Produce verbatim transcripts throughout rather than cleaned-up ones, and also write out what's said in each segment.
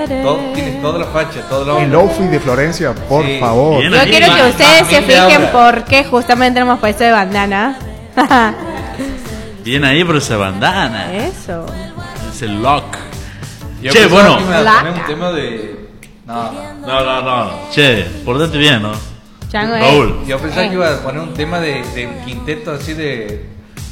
Todo, tienes toda la facha, todo lo. El outfit de Florencia, por Sí. favor. Bien. Yo Ahí. quiero que Más- ustedes más se gente fijen habla. por qué justamente hemos puesto de bandana. Bien ahí por esa bandana. Eso. Es el lock. Yo Che, pensaba bueno. que me iba a Laca. poner un tema de. No, no. No, no, no. Che, portate bien, ¿no? Chango, eh. Raúl. Yo pensaba Eh. que iba a poner un tema de, de un quinteto así de.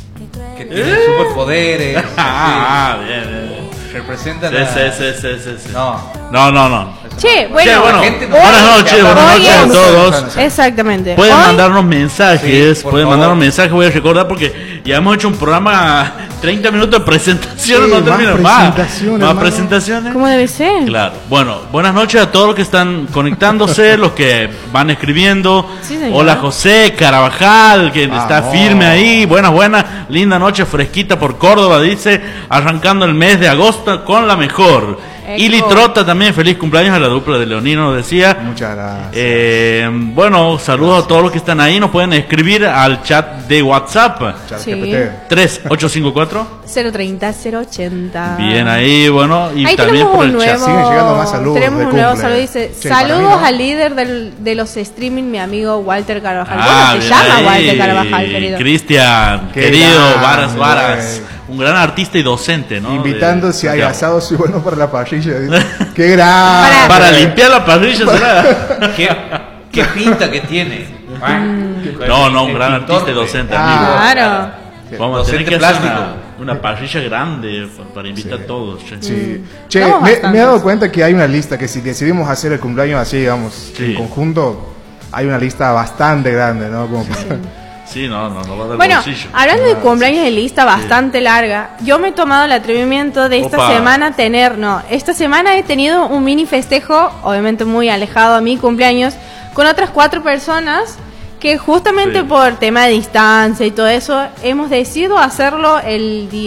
Que tiene superpoderes. así, Ah, bien, bien. representan Sí, a. sí, sí, sí, sí, sí. No. No, no, no. Che, bueno, Che, bueno, gente no- buenas noches, Hoy- buenas hoy noches a es- todos. exactamente. Pueden Hoy- mandarnos mensajes, Sí, por pueden favor. mandarnos mensajes, voy a recordar porque ya hemos hecho un programa treinta minutos de presentaciones, Sí, no más terminamos más. presentaciones, Más hermano. presentaciones. ¿Cómo debe ser? Claro. Bueno, buenas noches a todos los que están conectándose, los que van escribiendo. Sí, señor. Hola José Carabajal, que está Vamos. firme ahí. Buenas, buenas. Linda noche fresquita por Córdoba, dice, arrancando el mes de agosto con la mejor. Eco. Ili Trota también, feliz cumpleaños a la dupla de Leonino, nos decía. Muchas gracias. Eh, bueno, saludos a todos los que están ahí. Nos pueden escribir al chat de WhatsApp Chat Sí. G P T. tres ocho cinco cuatro. cero treinta, cero ochenta. Bien ahí, bueno, y Ahí también tenemos por un el nuevo, chat. Siguen llegando más saludos tenemos de un nuevo cumple. saludo, dice, Sí, para mí saludos no. al líder del, de los streaming, mi amigo Walter Carvajal. Ah, ¿Cómo se bien llama ahí. Walter Carvajal, querido? Cristian, Qué querido, grande, Varas Varas, güey. un gran artista y docente, ¿no? Invitando De- si hay de- asado, soy bueno para la parrilla. Qué grande. Para- Para limpiar la parrilla, ¿será? ¿Qué, qué pinta que tiene. Ah, No, no, un el gran pintor, artista y docente, Ah. amigo. Claro. Vamos a tener Docente que hacer plástico. una, una parrilla grande pa- para invitar Sí. a todos. che. Sí. Che, Somos me, bastantes. me he dado cuenta que hay una lista que si decidimos hacer el cumpleaños así, digamos, Sí. en conjunto, hay una lista bastante grande, ¿no? Como para- Sí, no, no, no va a dar Bueno, bolsillo. hablando de cumpleaños de lista bastante larga, yo me he tomado el atrevimiento de esta Opa. semana tener, no, esta semana he tenido un mini festejo, obviamente muy alejado a mi cumpleaños, con otras cuatro personas que justamente Sí. por tema de distancia y todo eso, hemos decidido hacerlo el día